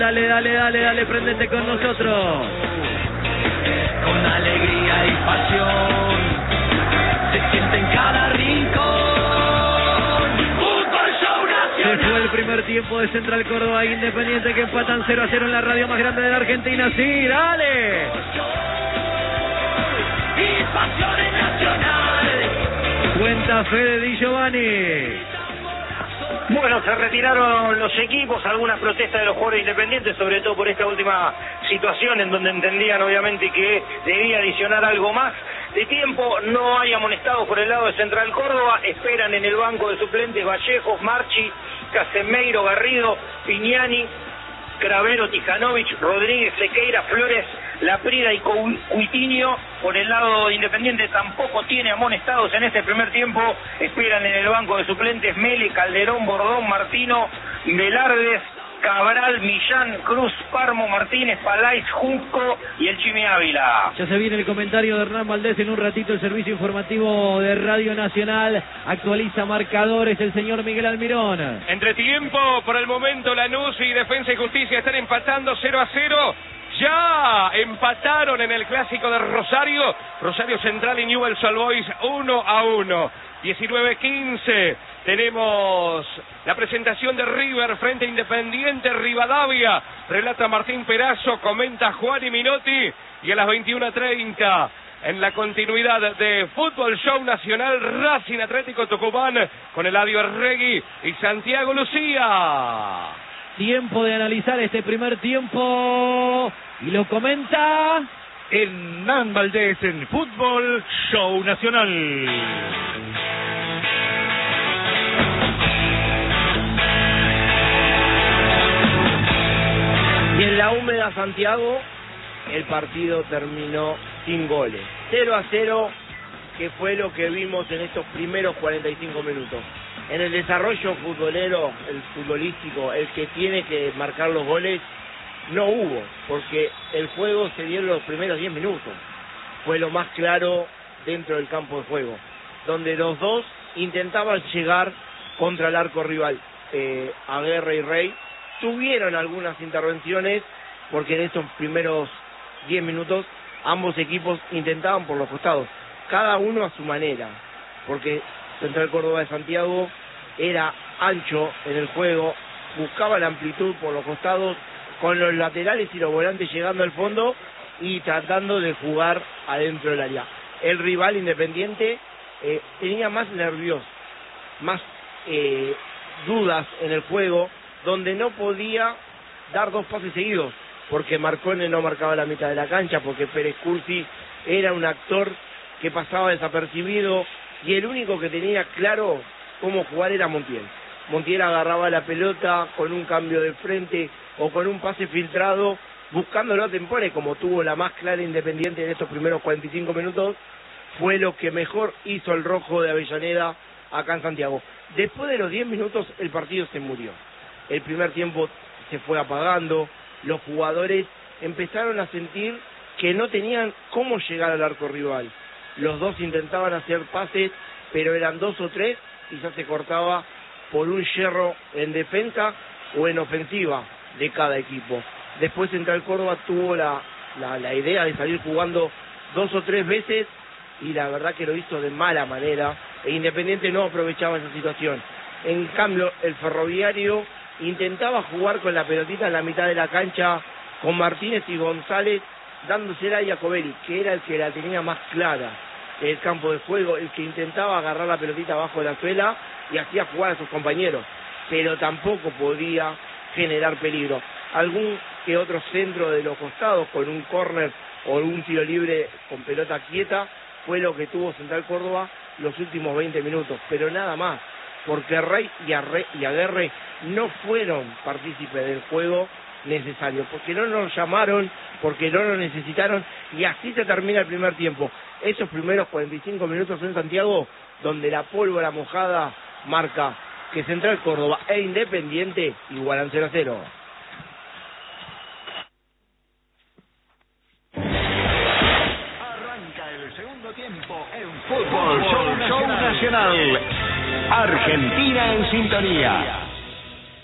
Dale, dale, dale, dale, préndete con nosotros. Con alegría y pasión se siente en cada rincón. Fútbol Show Nacional. Se fue el primer tiempo de Central Córdoba e Independiente, que empatan 0-0 en la radio más grande de la Argentina. Sí, dale. Y pasiones nacionales. Cuenta Fede Di Giovanni. Bueno, se retiraron los equipos, algunas protestas de los jugadores independientes, sobre todo por esta última situación en donde entendían obviamente que debía adicionar algo más de tiempo. No hay amonestados por el lado de Central Córdoba, esperan en el banco de suplentes Vallejos, Marchi, Casemeiro, Garrido, Piñani, Cravero, Tijanovic, Rodríguez, Sequeira, Flores, Laprida y Cuitinho. Por el lado de Independiente tampoco tiene amonestados en este primer tiempo. Esperan en el banco de suplentes Mele, Calderón, Bordón, Martino, Velardes, Cabral, Millán, Cruz, Parmo, Martínez, Palais, Junco y el Chimi Ávila. Ya se viene el comentario de Hernán Valdés en un ratito. El servicio informativo de Radio Nacional actualiza marcadores el señor Miguel Almirón. Entretiempo, por el momento Lanús y Defensa y Justicia están empatando 0-0. Ya empataron en el clásico de Rosario. Rosario Central y Newell's Old Boys 1-1. 19-15. Tenemos la presentación de River frente a Independiente Rivadavia. Relata Martín Perazo, comenta Juan y Minotti. Y a las 21:30, en la continuidad de Fútbol Show Nacional, Racing Atlético Tucumán con Eladio Arregui y Santiago Lucía. Tiempo de analizar este primer tiempo y lo comenta Hernán Valdés en Fútbol Show Nacional. Y en la húmeda Santiago, el partido terminó sin goles. 0-0, que fue lo que vimos en estos primeros 45 minutos. En el desarrollo futbolero, el futbolístico, el que tiene que marcar los goles, no hubo, porque el juego se dio en los primeros 10 minutos. Fue lo más claro dentro del campo de juego, donde los dos intentaban llegar contra el arco rival. Aguerre y Rey tuvieron algunas intervenciones, porque en estos primeros 10 minutos ambos equipos intentaban por los costados, cada uno a su manera, porque Central Córdoba de Santiago era ancho en el juego, buscaba la amplitud por los costados, con los laterales y los volantes llegando al fondo y tratando de jugar adentro del área. El rival Independiente tenía más nervios, más dudas en el juego, donde no podía dar dos pases seguidos, porque Marcone no marcaba la mitad de la cancha, porque Pérez Cursi era un actor que pasaba desapercibido, y el único que tenía claro cómo jugar era Montiel. Montiel agarraba la pelota con un cambio de frente o con un pase filtrado, buscándolo a Tempore, como tuvo la más clara Independiente en estos primeros 45 minutos, fue lo que mejor hizo el rojo de Avellaneda acá en Santiago. Después de los 10 minutos el partido se murió. El primer tiempo se fue apagando, los jugadores empezaron a sentir que no tenían cómo llegar al arco rival. Los dos intentaban hacer pases, pero eran dos o tres y ya se cortaba por un yerro en defensa o en ofensiva de cada equipo. Después Central Córdoba tuvo la idea de salir jugando dos o tres veces y la verdad que lo hizo de mala manera, e Independiente no aprovechaba esa situación. En cambio, el Ferroviario intentaba jugar con la pelotita en la mitad de la cancha, con Martínez y González dándosela a Iacobelli, que era el que la tenía más clara en el campo de juego, el que intentaba agarrar la pelotita abajo de la suela y hacía jugar a sus compañeros, pero tampoco podía generar peligro. Algún que otro centro de los costados con un córner o un tiro libre con pelota quieta fue lo que tuvo Central Córdoba los últimos 20 minutos, pero nada más, porque Rey y Aguerre no fueron partícipes del juego necesario, porque no nos llamaron, porque no nos necesitaron, y así se termina el primer tiempo. Esos primeros 45 minutos en Santiago, donde la pólvora mojada marca que Central Córdoba e Independiente igualan 0-0. Arranca el segundo tiempo en Fútbol Show Nacional. Argentina en sintonía.